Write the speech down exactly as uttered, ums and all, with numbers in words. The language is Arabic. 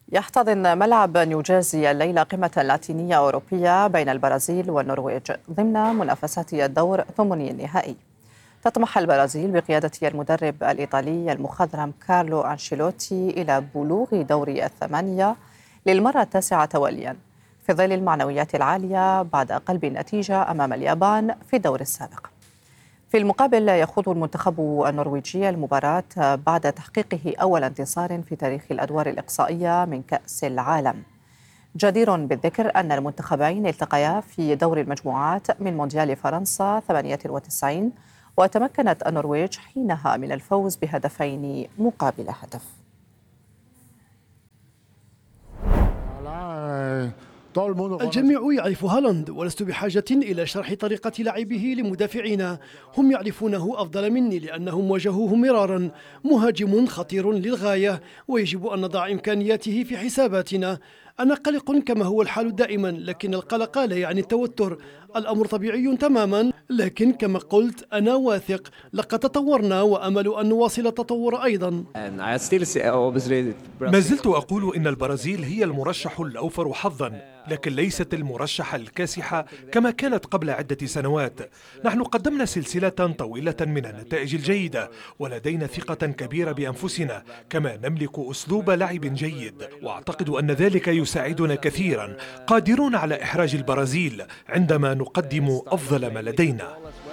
يحتضن ملعب نيوجيرسي الليلة قمة لاتينية أوروبية بين البرازيل والنرويج ضمن منافسات الدور ثماني النهائي. تطمح البرازيل بقيادة المدرب الإيطالي المخضرم كارلو أنشيلوتي إلى بلوغ دور الثمانية للمرة التاسعة تواليا في ظل المعنويات العالية بعد قلب النتيجة أمام اليابان في الدور السابق. في المقابل يخوض المنتخب النرويجي المباراة بعد تحقيقه أول انتصار في تاريخ الأدوار الإقصائية من كأس العالم. جدير بالذكر أن المنتخبين التقيا في دور المجموعات من مونديال فرنسا ثمانية وتسعين، وتمكنت النرويج حينها من الفوز بهدفين مقابل هدف. الجميع يعرف هالاند، ولست بحاجة إلى شرح طريقة لعبه لمدافعينا. هم يعرفونه أفضل مني لأنهم واجهوه مرارا. مهاجم خطير للغاية، ويجب أن نضع إمكانياته في حساباتنا. أنا قلق كما هو الحال دائما، لكن القلق لا يعني التوتر. الأمر طبيعي تماما، لكن كما قلت أنا واثق. لقد تطورنا وأمل أن نواصل التطور أيضا. ما زلت أقول إن البرازيل هي المرشح الأوفر حظا، لكن ليست المرشحة الكاسحة كما كانت قبل عدة سنوات. نحن قدمنا سلسلة طويلة من النتائج الجيدة، ولدينا ثقة كبيرة بأنفسنا، كما نملك أسلوب لعب جيد، وأعتقد أن ذلك يساعدنا كثيرا. قادرون على إحراج البرازيل عندما نقدم أفضل ما لدينا.